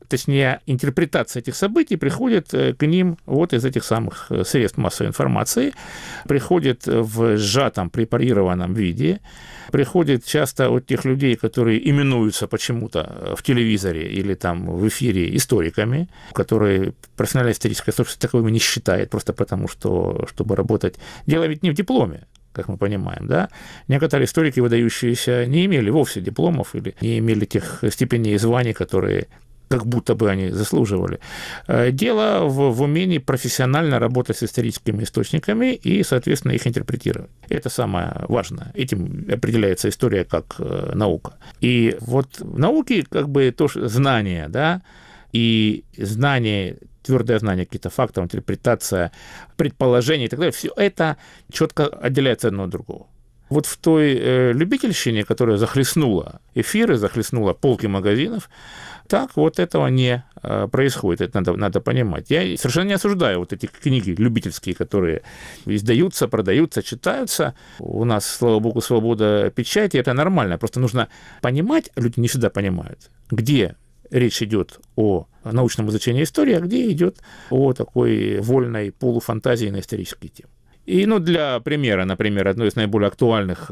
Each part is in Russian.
точнее, интерпретация этих событий приходит к ним вот из этих самых средств массовой информации, приходит в сжатом, препарированном виде, приходит часто от тех людей, которые именуются почему-то в телевизоре или там в эфире историками, которые профессиональное историческое сообщество таковыми не считает, просто потому что, чтобы работать. Дело ведь не в дипломе, как мы понимаем, да? Некоторые историки, выдающиеся, не имели вовсе дипломов или не имели тех степеней и званий, которые как будто бы они заслуживали. Дело в умении профессионально работать с историческими источниками и, соответственно, их интерпретировать. Это самое важное. Этим определяется история как наука. И вот в науке как бы тоже знание, да, и знание, твердое знание каких-то фактов, интерпретация, предположений и так далее, все это четко отделяется одно от другого. Вот в той любительщине, которая захлестнула эфиры, захлестнула полки магазинов, так вот этого не происходит, это надо понимать. Я совершенно не осуждаю вот эти книги любительские, которые издаются, продаются, читаются. У нас, слава богу, свобода печати, это нормально. Просто нужно понимать, люди не всегда понимают, где речь идет о научном изучении истории, а где идет о такой вольной полуфантазии на исторические темы. И, для примера, например, одной из наиболее актуальных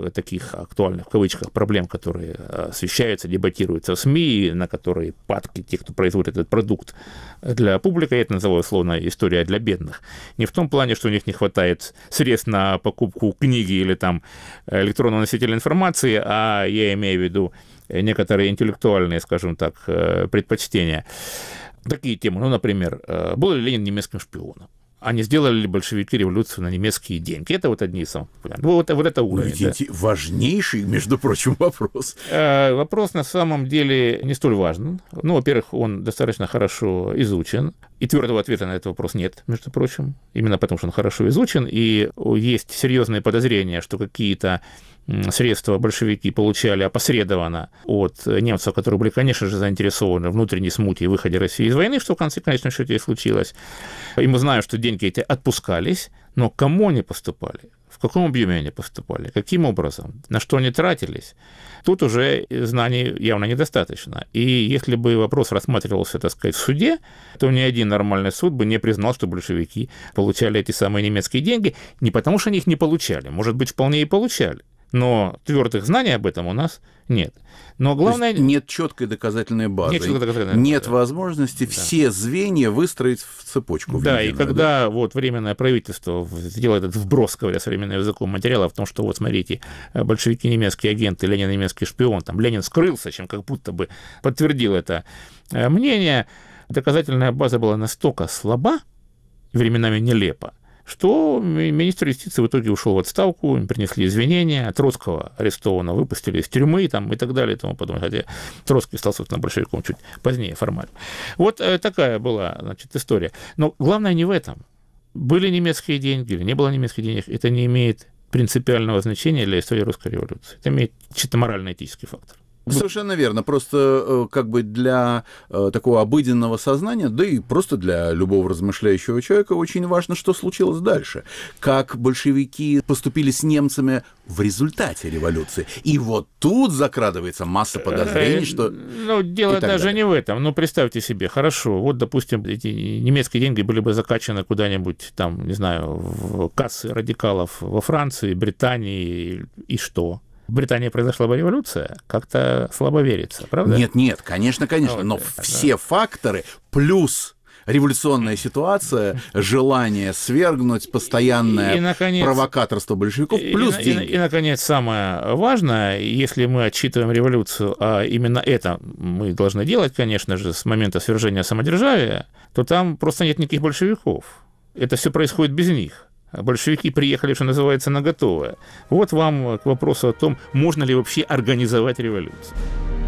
в кавычках, проблем, которые освещаются, дебатируются в СМИ, на которые падки те, кто производит этот продукт для публики, я это называю условно история для бедных. Не в том плане, что у них не хватает средств на покупку книги или там электронного носителя информации, а я имею в виду некоторые интеллектуальные, скажем так, предпочтения. Такие темы, например, был ли Ленин немецким шпионом? А не сделали ли большевики революцию на немецкие деньги? Это вот одни из самых популярных. Вот это уровень. Да. Важнейший, между прочим, вопрос. Вопрос на самом деле не столь важен. Во-первых, он достаточно хорошо изучен, и твердого ответа на этот вопрос нет, между прочим, именно потому что он хорошо изучен, и есть серьезные подозрения, что какие-то средства большевики получали опосредованно от немцев, которые были, конечно же, заинтересованы в внутренней смуте и выходе России из войны, что в конечном счете и случилось. И мы знаем, что деньги эти отпускались, но кому они поступали, в каком объеме они поступали, каким образом, на что они тратились, тут уже знаний явно недостаточно. И если бы вопрос рассматривался, так сказать, в суде, то ни один нормальный суд бы не признал, что большевики получали эти самые немецкие деньги, не потому что они их не получали, может быть, вполне и получали. Но твердых знаний об этом у нас нет. Но главное... Нет четкой доказательной базы. Нет возможности все звенья выстроить в цепочку. Да, и когда Временное правительство сделало этот вброс, говоря современным языком, материала в том, что смотрите, большевики немецкие агенты, Ленин немецкий шпион, там Ленин скрылся, чем как будто бы подтвердил это мнение, доказательная база была настолько слаба, временами нелепа, что министр юстиции в итоге ушел в отставку, им принесли извинения, Троцкого арестованно выпустили из тюрьмы и так далее и тому подобное, хотя Троцкий стал, собственно, большевиком чуть позднее формально. Вот такая была, история. Но главное не в этом. Были немецкие деньги или не было немецких денег, это не имеет принципиального значения для истории русской революции. Это имеет чисто морально-этический фактор. Совершенно верно. Просто для такого обыденного сознания, да и просто для любого размышляющего человека очень важно, что случилось дальше. Как большевики поступили с немцами в результате революции. И вот тут закрадывается масса подозрений, что... Дело даже не в этом. Представьте себе, хорошо, допустим, эти немецкие деньги были бы закачаны куда-нибудь там, не знаю, в кассы радикалов во Франции, Британии, и что? В Британии произошла бы революция, как-то слабо верится, правда? Нет, конечно, но все факторы плюс революционная ситуация, желание свергнуть, постоянное провокаторство большевиков, плюс деньги. И, наконец, самое важное, если мы отчитываем революцию, а именно это мы должны делать, конечно же, с момента свержения самодержавия, то там просто нет никаких большевиков. Это все происходит без них. Большевики приехали, что называется, на готовое. Вот вам к вопросу о том, можно ли вообще организовать революцию.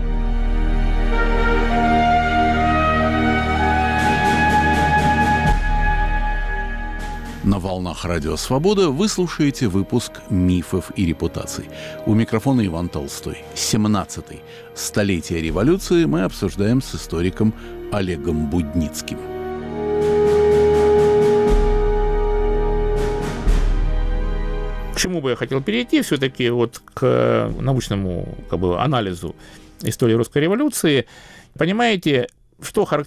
На волнах Радио Свобода вы слушаете выпуск «Мифов и репутаций». У микрофона Иван Толстой. 17-й. Столетие революции мы обсуждаем с историком Олегом Будницким. К чему бы я хотел перейти все-таки к научному анализу истории русской революции. Понимаете, что характерно